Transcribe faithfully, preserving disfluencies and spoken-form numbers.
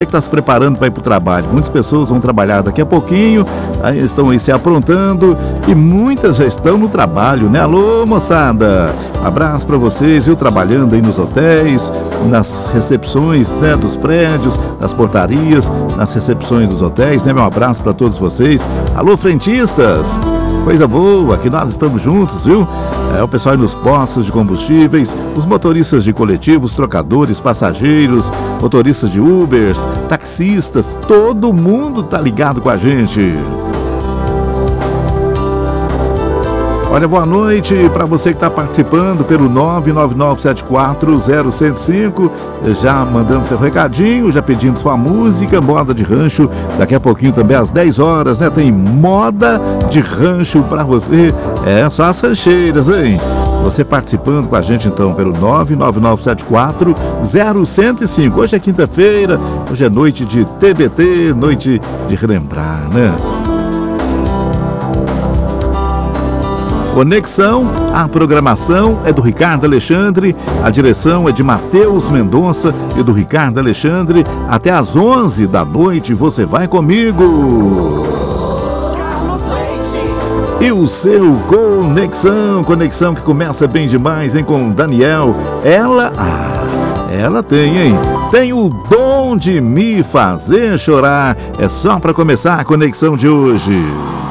está se preparando para ir para o trabalho. Muitas pessoas vão trabalhar daqui a pouquinho, aí estão aí se aprontando e muitas já estão no trabalho, né? Alô, moçada! Abraço para vocês, viu? Trabalhando aí nos hotéis, nas recepções, né, dos prédios, nas portarias, nas recepções dos hotéis, né? Meu abraço para todos vocês. Alô, frentistas! Coisa boa, que nós estamos juntos, viu? É, o pessoal aí nos postos de combustíveis, os motoristas de coletivos, trocadores, passageiros, motoristas de Ubers, taxistas, todo mundo tá ligado com a gente. Olha, boa noite para você que está participando pelo nove nove nove sete quatro zero zero cinco, já mandando seu recadinho, já pedindo sua música, moda de rancho, daqui a pouquinho também às dez horas, né? Tem moda de rancho para você, é só as rancheiras, hein? Você participando com a gente então pelo nove nove nove sete quatro zero zero cinco. Hoje é quinta-feira, hoje é noite de T B T, noite de relembrar, né? Conexão, a programação é do Ricardo Alexandre, a direção é de Matheus Mendonça e do Ricardo Alexandre. Até às onze da noite você vai comigo. E o seu Conexão, conexão que começa bem demais, hein, com Daniel. Ela, ah, ela tem, hein? Tem o dom de me fazer chorar. É só para começar a conexão de hoje.